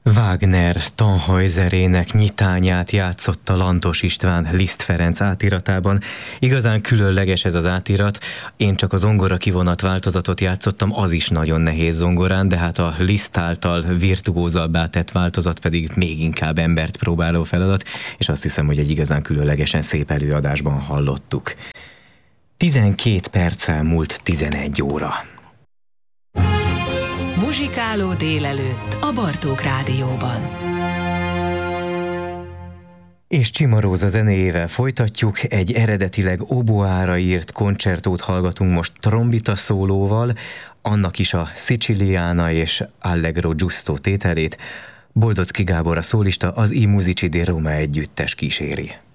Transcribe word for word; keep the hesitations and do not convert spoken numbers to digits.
Wagner Tannhäuserének nyitányát játszotta Lantos István Liszt Ferenc átiratában. Igazán különleges ez az átirat. Én csak a zongora kivonat változatot játszottam, az is nagyon nehéz zongorán, de hát a Liszt által virtuózabbá tett változat pedig még inkább embert próbáló feladat, és azt hiszem, hogy egy igazán különlegesen szép előadásban hallottuk. tizenkét perccel múlt tizenegy óra. Muzsikáló délelőtt a Bartók Rádióban. És Csima Róza zenéjével folytatjuk, egy eredetileg oboára írt koncertót hallgatunk most trombita szólóval, annak is a Siciliana és Allegro Giusto tételét. Boldocki Gábor a szólista, az I Musici di Roma együttes kíséri.